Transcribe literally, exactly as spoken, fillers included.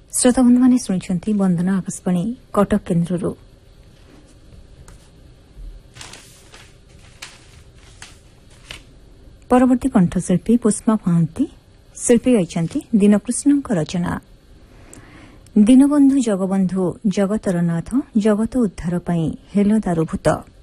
श्रोता बंधु मैंने शुणुंट बंदना आकाशवाणी कटक केन्द्र परवर्ती कंठशिल्पी पुष्पा महांती शिल्पी गाइछन्ति दीनकृष्ण रचना दीनबंधु जगबंधु जगतर नाथ जगत उद्धार पई हेलो दारुभूत।